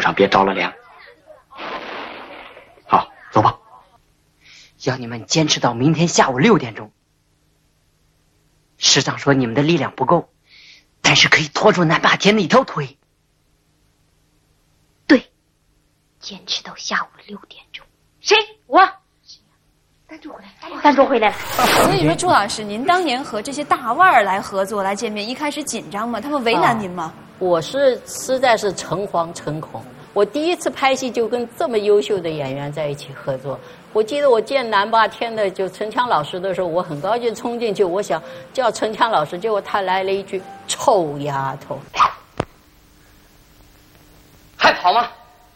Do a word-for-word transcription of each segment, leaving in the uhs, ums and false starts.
上别着了凉。好，走吧。 要你们坚持到明天下午六点钟。师长说你们的力量不够，但是可以拖住南霸天的一条腿。 对，坚持到下午六点钟。谁？我。单柱回来，单柱回来了。 所以说，朱老师，您当年和这些大腕儿来合作来见面，一开始紧张吗？他们为难您吗？啊、 我是实在是诚惶诚恐。我第一次拍戏就跟这么优秀的演员在一起合作。我记得我见南霸天的就陈强老师的时候，我很高兴冲进去，我想叫陈强老师，结果他来了一句“臭丫头”， 还跑吗？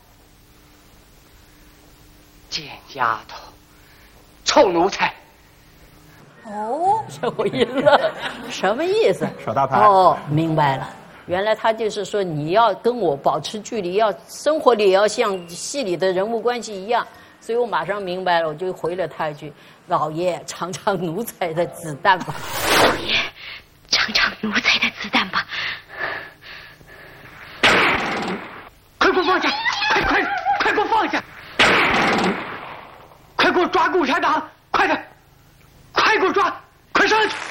贱丫头，臭奴才。 哦，我一愣，什么意思？ 耍大牌。 哦，明白了。原来他就是说你要跟我保持距离，要生活里也要像戏里的人物关系一样，所以我马上明白了，我就回了他一句：“老爷尝尝奴才的子弹吧。” 老爷尝尝奴才的子弹吧。 快给我放下！快快快给我放下！快给我抓共产党！快点！快给我抓！快上去！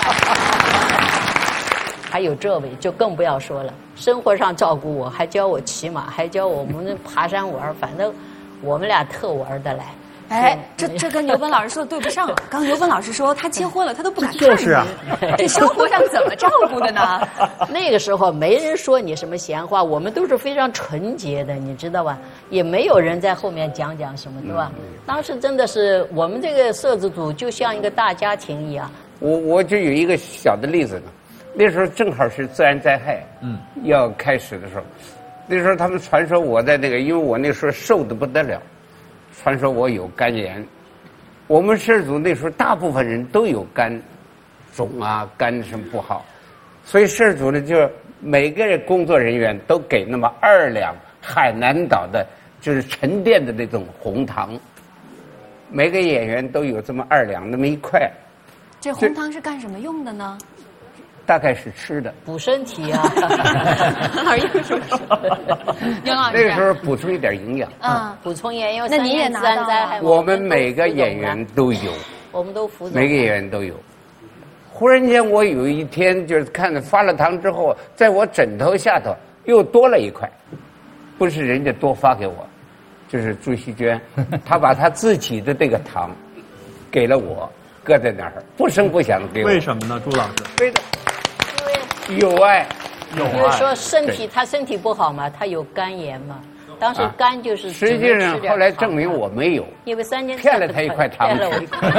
还有这位就更不要说了，生活上照顾我，还教我骑马，还教我们爬山玩，反正我们俩特玩得来。 哎，这这跟牛本老师说的对不上。刚刚牛本老师说他结婚了，他都不敢看您。 就是啊， 这生活上怎么照顾的呢？ 那个时候没人说你什么闲话，我们都是非常纯洁的，你知道吧？也没有人在后面讲讲什么，对吧？嗯、当时真的是我们这个摄制组就像一个大家庭一样。 我我就有一个小的例子呢。那时候正好是自然灾害，嗯，要开始的时候，那时候他们传说我在那个，因为我那时候瘦得不得了，传说我有肝炎。我们摄制组那时候大部分人都有肝肿啊，肝什么不好，所以摄制组呢就每个人工作人员都给那么二两海南岛的，就是沉淀的那种红糖，每个演员都有这么二两那么一块。 这红糖是干什么用的呢？ 大概是吃的， 补身体啊。 哪有什么？杨老师， 那个时候补充一点营养啊，补充营养。 那你也拿到了？ 我们每个演员都有， 我们都服从。 每个演员都有。忽然间，我有一天就是看着发了糖之后，在我枕头下头又多了一块，不是人家多发给我，就是朱锡娟，她把她自己的这个糖给了我，搁在那儿，不声不响的给我。 为什么呢，朱老师？ 对的。有爱， 有爱。 比如说身体，他身体不好嘛，他有肝炎嘛。当时肝就是、啊。 实际上后来证明我没有， 因为三年骗了他一块糖。骗了我一块。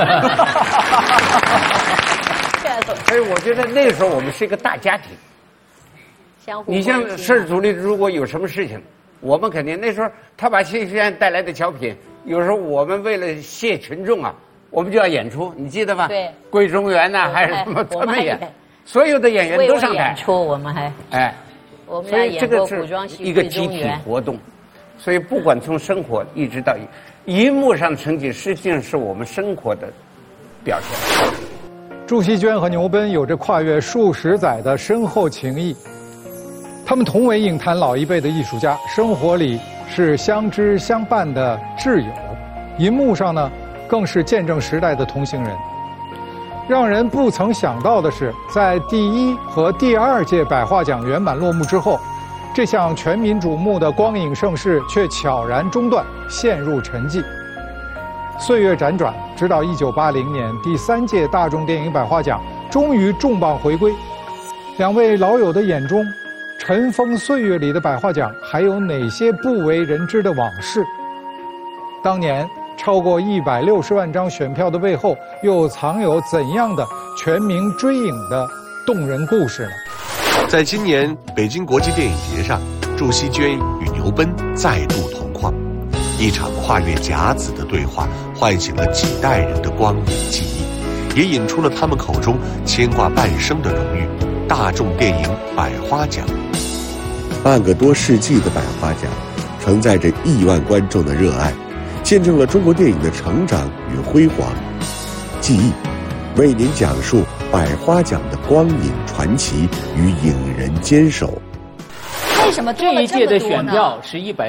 所以我觉得那个时候我们是一个大家庭。 相互。 你像摄制组里如果有什么事情，我们肯定那时候他把谢学院带来的小品，有时候我们为了谢群众啊，我们就要演出，你记得吧？ 对。 桂中原呐、啊，还是什么他们演。所有的演员都上台演出，我们还哎， 我们俩演过古装戏， 一个集体活动。所以不管从生活一直到荧幕上成绩，实际上是我们生活的表现。 朱锡娟和牛奔有着跨越数十载的深厚情谊，他们同为影坛老一辈的艺术家，生活里是相知相伴的挚友，银幕上呢更是见证时代的同行人。让人不曾想到的是，在第一和第二届百花奖圆满落幕之后，这项全民瞩目的光影盛世却悄然中断，陷入沉寂。岁月辗转，直到一九八零年第三届大众电影百花奖终于重磅回归。两位老友的眼中，尘封岁月里的百花奖还有哪些不为人知的往事？当年超过一百六十万张选票的背后，又藏有怎样的全民追影的动人故事呢？ 在今年北京国际电影节上，祝希娟与牛奔再度同框，一场跨越甲子的对话，唤醒了几代人的光影记忆，也引出了他们口中牵挂半生的荣誉——大众电影百花奖。 半个多世纪的百花奖，承载着亿万观众的热爱，见证了中国电影的成长与辉煌。记忆为您讲述百花奖的光影传奇与影人坚守。 为什么多了这么多呢？ 这一届的选票是一百。